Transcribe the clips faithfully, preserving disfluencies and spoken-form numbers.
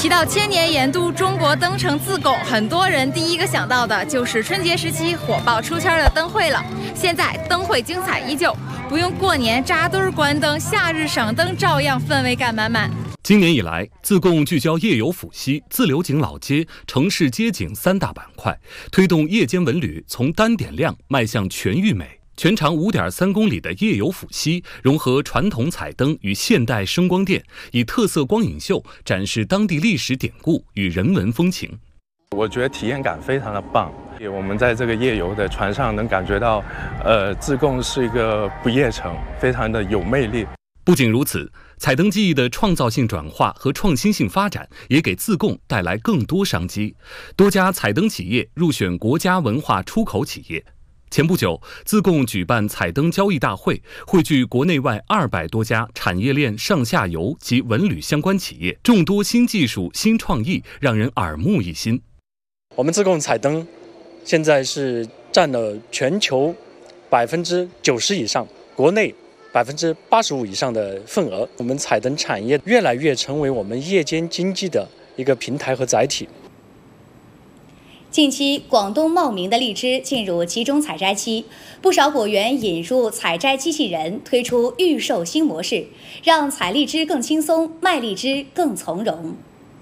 提到千年盐都中国灯城自贡，很多人第一个想到的就是春节时期火爆出圈的灯会了。现在灯会精彩依旧，不用过年扎堆关灯，夏日赏灯照样氛围感满满。 今年以来，自贡聚焦夜游府西、自流井老街、城市街景三大板块，推动夜间文旅从单点亮迈向全域美。全长 五点三公里的夜游府西，融合传统彩灯与现代声光电，以特色光影秀展示当地历史典故与人文风情。 我觉得体验感非常的棒，我们在这个夜游的船上能感觉到，呃，自贡是一个不夜城，非常的有魅力。 不仅如此，彩灯技艺的创造性转化和创新性发展，也给自贡带来更多商机。多家彩灯企业入选国家文化出口企业。前不久，自贡举办彩灯交易大会，汇聚国内外二百多家产业链上下游及文旅相关企业，众多新技术、新创意，让人耳目一新。 我们自贡彩灯现在是占了全球百分之九十以上，国内百分之八十五以上的份额。我们彩灯产业越来越成为我们夜间经济的一个平台和载体。 近期，广东茂名的荔枝进入集中采摘期，不少果园引入采摘机器人，推出预售新模式，让采荔枝更轻松，卖荔枝更从容。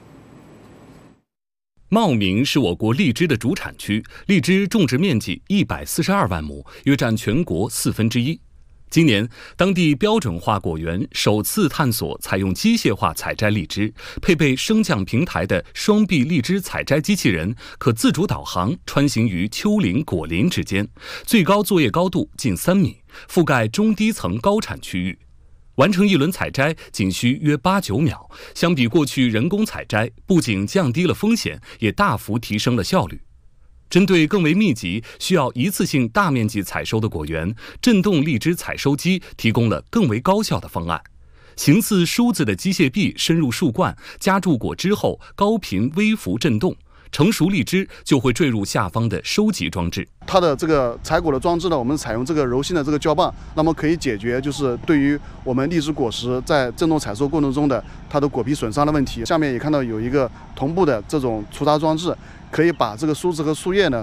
茂名是我国荔枝的主产区，荔枝种植面积一百四十二万亩，约占全国四分之一。今年，当地标准化果园首次探索采用机械化采摘荔枝，配备升降平台的双臂荔枝采摘机器人，可自主导航，穿行于丘陵、果林之间，最高作业高度近三米，覆盖中低层高产区域。完成一轮采摘仅需约八九秒，相比过去人工采摘，不仅降低了风险，也大幅提升了效率。针对更为密集、需要一次性大面积采收的果园，震动荔枝采收机提供了更为高效的方案。形似梳子的机械臂深入树冠，夹住果枝后高频微幅震动，成熟荔枝就会坠入下方的收集装置。 它的这个采果的装置呢，我们采用这个柔性的这个胶棒，那么可以解决就是对于我们荔枝果实在震动采收过程中的它的果皮损伤的问题。下面也看到有一个同步的这种除渣装置，可以把这个梳子和树叶呢